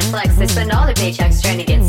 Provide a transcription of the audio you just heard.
flex. They spend all their paychecks trying to get